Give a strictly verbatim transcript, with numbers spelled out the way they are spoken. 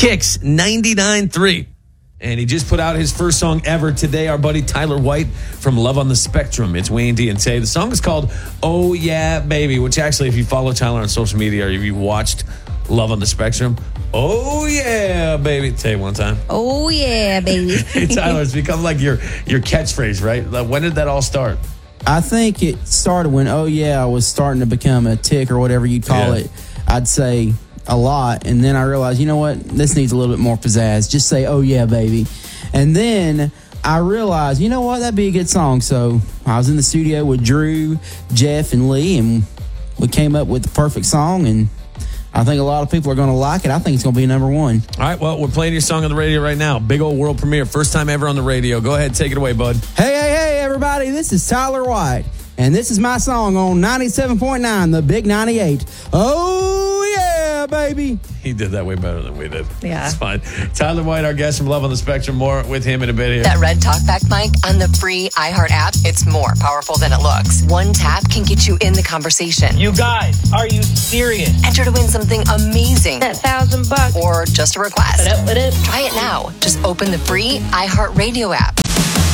Kicks ninety-nine point three. And he just put out his first song ever today. Our buddy Tyler White from Love on the Spectrum. It's Wayne D and Tay. The song is called Oh Yeah Baby, which actually, if you follow Tyler on social media or if you watched Love on the Spectrum, oh yeah, baby. Tay, one time. Oh yeah, baby. Hey, Tyler, it's become like your, your catchphrase, right? Like, when did that all start? I think it started when Oh Yeah was starting to become a tick or whatever you'd call Yeah. it. I'd say a lot, and then I realized, you know what, this needs a little bit more pizzazz. Just say Oh Yeah Baby. And then I realized, you know what, that'd be a good song. So I was in the studio with Drew, Jeff, and Lee, and we came up with the perfect song, and I think a lot of people are going to like it. I think it's going to be number one. All right, well, we're playing your song on the radio right now. Big old world premiere, first time ever on the radio. Go ahead, take it away, bud. Hey, hey, hey, everybody, this is Tyler White, and this is my song on ninety-seven point nine, the Big ninety-eight. Oh, yeah, baby. He did that way better than we did. Yeah. It's fine. Tyler White, our guest from Love on the Spectrum. More with him in a bit here. That red talkback mic on the free iHeart app, it's more powerful than it looks. One tap can get you in the conversation. You guys, are you serious? Enter to win something amazing. That thousand bucks. Or just a request. What up, what up? Try it now. Just open the free iHeart Radio app.